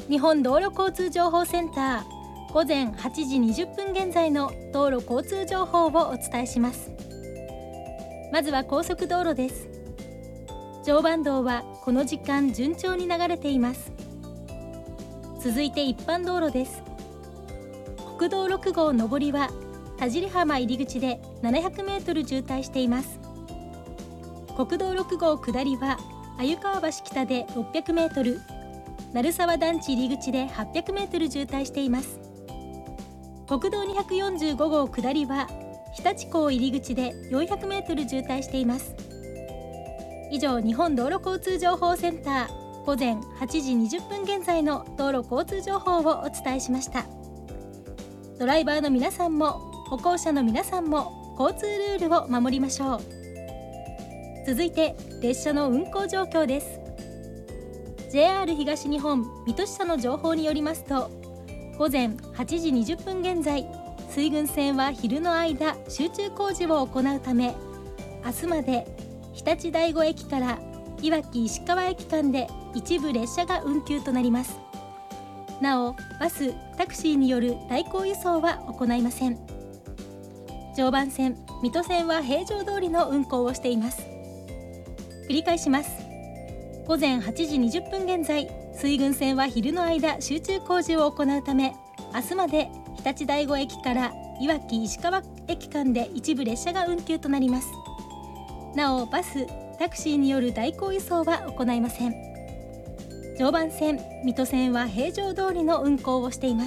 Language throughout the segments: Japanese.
日本道路交通情報センター午前8時20分現在の道路交通情報をお伝えします。まずは高速道路です。常磐道はこの時間順調に流れています。続いて一般道路です。国道6号上りは田尻浜入り口で700メートル渋滞しています。国道6号下りは鮎川橋北で600メートル、鳴沢団地入り口で800メートル渋滞しています。国道245号下りは日立港入り口で400メートル渋滞しています。以上、日本道路交通情報センター午前8時20分現在の道路交通情報をお伝えしました。ドライバーの皆さんも歩行者の皆さんも交通ルールを守りましょう。続いて列車の運行状況です。 JR 東日本水戸支社の情報によりますと、午前8時20分現在、水郡線は昼の間集中工事を行うため、明日まで日立第五駅からいわき石川駅間で一部列車が運休となります。なお、バス・タクシーによる代行輸送は行いません。常磐線、水戸線は平常通りの運行をしています。繰り返します。午前8時20分現在、水郡線は昼の間集中工事を行うため、明日まで日立第五駅からいわき石川駅間で一部列車が運休となります。なお、バス・タクシーによる代行輸送は行いません。常磐線、水戸線は平常通りの運行をしています。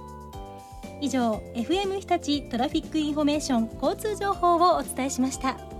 以上、FM 日立トラフィックインフォメーション交通情報をお伝えしました。